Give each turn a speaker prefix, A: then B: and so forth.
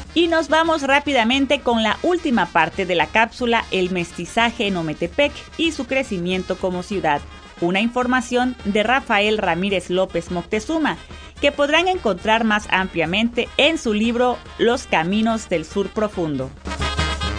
A: Y nos vamos rápidamente con la última parte de la cápsula, el mestizaje en Ometepec y su crecimiento como ciudad. Una información de Rafael Ramírez López Moctezuma, que podrán encontrar más ampliamente en su libro Los Caminos del Sur Profundo.